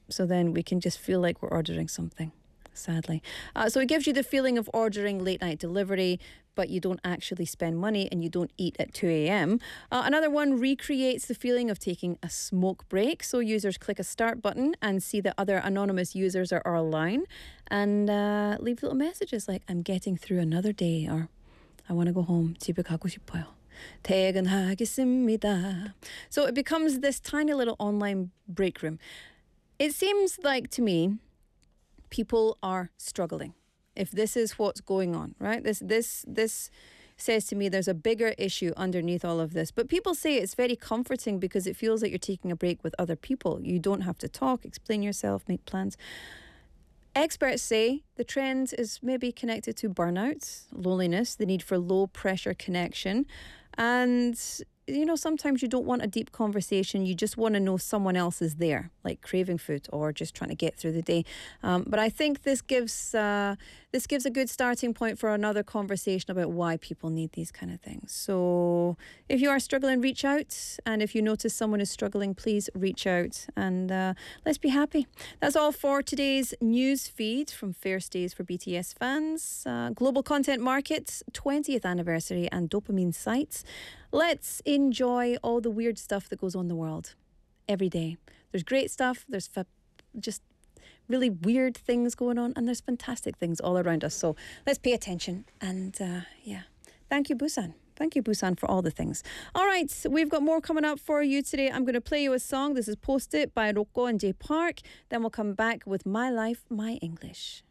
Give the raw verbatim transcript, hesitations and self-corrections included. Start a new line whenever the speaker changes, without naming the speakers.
So then we can just feel like we're ordering something, sadly. Uh, so it gives you the feeling of ordering late night delivery, but you don't actually spend money and you don't eat at two a.m. Uh, another one recreates the feeling of taking a smoke break. So users click a start button and see that other anonymous users are, are online and uh, leave little messages like, I'm getting through another day, or I want to go home. 집에 가고 싶어요. 퇴근하겠습니다. So it becomes this tiny little online break room. It seems like to me, people are struggling. If this is what's going on, right? This this this says to me there's a bigger issue underneath all of this. But people say it's very comforting because it feels like you're taking a break with other people. You don't have to talk, explain yourself, make plans. Experts say the trend is maybe connected to burnout, loneliness, the need for low pressure connection. And, you know, sometimes you don't want a deep conversation. You just want to know someone else is there, like craving food or just trying to get through the day. Um, but I think this gives uh, this gives a good starting point for another conversation about why people need these kind of things. So if you are struggling, reach out. And if you notice someone is struggling, please reach out and uh, let's be happy. That's all for today's news feed from First Days for B T S fans. Uh, Global Content Market's twentieth anniversary and dopamine sites. Let's enjoy all the weird stuff that goes on in the world every day. There's great stuff, there's fa- just really weird things going on, and there's fantastic things all around us. So let's pay attention. And uh, yeah, thank you, Busan. Thank you, Busan, for all the things. All right, we've got more coming up for you today. I'm going to play you a song. This is Post It by Rocco and Jay Park. Then we'll come back with My Life, My English.